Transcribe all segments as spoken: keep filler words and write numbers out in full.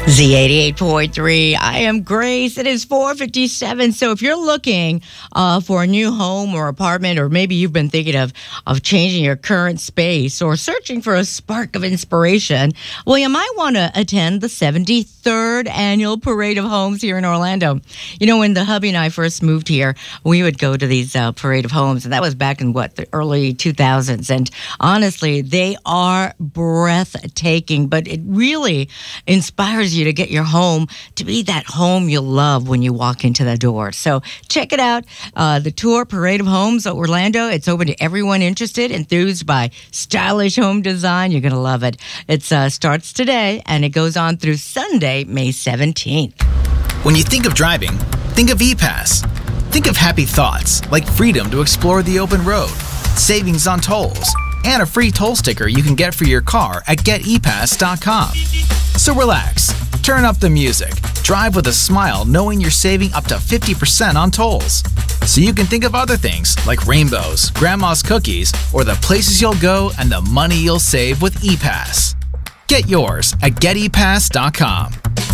Z eighty-eight point three. I am Grace. It is four fifty-seven. So if you're looking uh, for a new home or apartment, or maybe you've been thinking of, of changing your current space or searching for a spark of inspiration, well, you might want to attend the seventy-third Annual Parade of Homes here in Orlando. You know, when the hubby and I first moved here, we would go to these uh, Parade of Homes, and that was back in, what, the early two thousands. And honestly, they are breathtaking, but it really inspires you to get your home to be that home you'll love when you walk into the door. So check it out. Uh, the tour, Parade of Homes Orlando. It's open to everyone interested, enthused by stylish home design. You're going to love it. It uh, starts today, and it goes on through Sunday, May seventeenth. When you think of driving, think of E-Pass. Think of happy thoughts like freedom to explore the open road, savings on tolls, and a free toll sticker you can get for your car at get e pass dot com. So relax, turn up the music, drive with a smile knowing you're saving up to fifty percent on tolls. So you can think of other things like rainbows, grandma's cookies, or the places you'll go and the money you'll save with E-Pass. Get yours at get e pass dot com.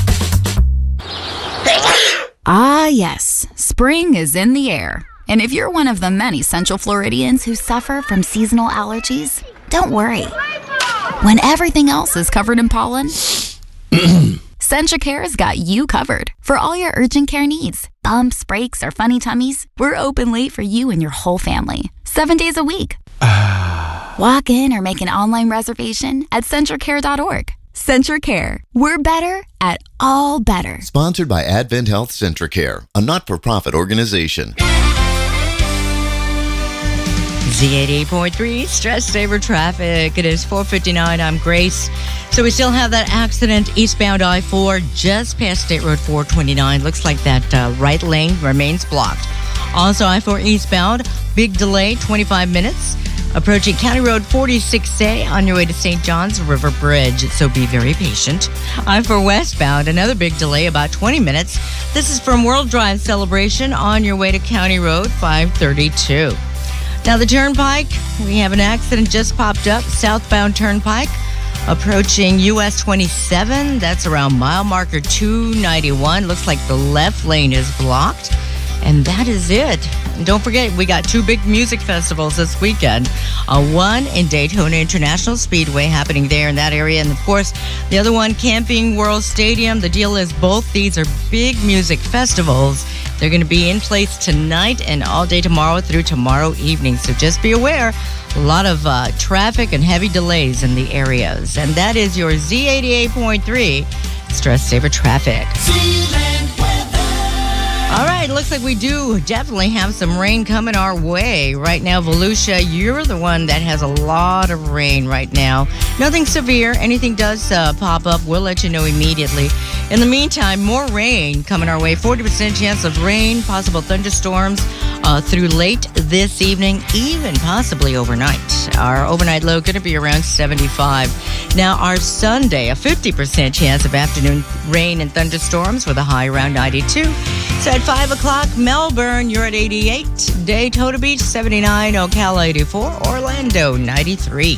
Ah, yes, spring is in the air. And if you're one of the many Central Floridians who suffer from seasonal allergies, don't worry. When everything else is covered in pollen, CentraCare's got you covered for all your urgent care needs. Bumps, breaks, or funny tummies, we're open late for you and your whole family, seven days a week. Walk in or make an online reservation at centra care dot org. CentraCare. We're better at all better. Sponsored by Advent Health CentraCare, a not-for-profit organization. Z eighty-eight point three, Stress Saver Traffic. It is four fifty-nine. I'm Grace. So we still have that accident eastbound I four just past State Road four twenty-nine. Looks like that uh, right lane remains blocked. Also, I four eastbound, big delay, twenty-five minutes. Approaching County Road forty-six A on your way to Saint John's River Bridge, so be very patient. I four westbound, another big delay, about twenty minutes. This is from World Drive Celebration on your way to County Road five thirty-two. Now the Turnpike, we have an accident just popped up, southbound Turnpike, approaching U S twenty-seven. That's around mile marker two ninety-one. Looks like the left lane is blocked. And that is it. And don't forget, we got two big music festivals this weekend. Uh, one in Daytona International Speedway happening there in that area. And of course, the other one, Camping World Stadium. The deal is both these are big music festivals. They're going to be in place tonight and all day tomorrow through tomorrow evening. So just be aware, a lot of uh, traffic and heavy delays in the areas. And that is your Z eighty-eight point three Stress Saver Traffic. All right, looks like we do definitely have some rain coming our way. Right now, Volusia, you're the one that has a lot of rain right now. Nothing severe. Anything does uh, pop up, we'll let you know immediately. In the meantime, more rain coming our way. forty percent chance of rain, possible thunderstorms uh, through late this evening, even possibly overnight. Our overnight low going to be around seventy-five. Now, our Sunday, a fifty percent chance of afternoon rain and thunderstorms with a high around ninety-two. So at five o'clock, Melbourne, you're at eighty-eight. Daytona Beach, seventy-nine. Ocala, eighty-four. Orlando, ninety-three.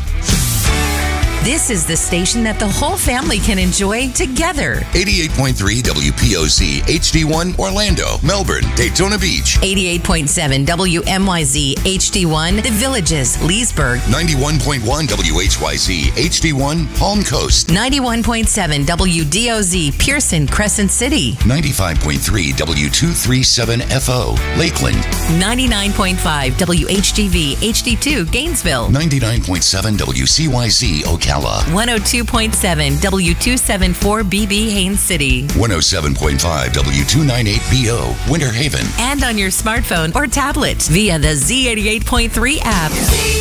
This is the station that the whole family can enjoy together. eighty-eight point three W P O Z H D one Orlando, Melbourne, Daytona Beach. eighty-eight point seven W M Y Z H D one The Villages, Leesburg. ninety-one point one W H Y Z H D one Palm Coast. ninety-one point seven W D O Z Pearson, Crescent City. ninety-five point three W two thirty-seven F O Lakeland. ninety-nine point five W H G V H D two Gainesville. ninety-nine point seven W C Y Z Ocala. one oh two point seven W two seventy-four B B Haines City. one oh seven point five W two ninety-eight B O Winter Haven. And on your smartphone or tablet via the Z eighty-eight point three app.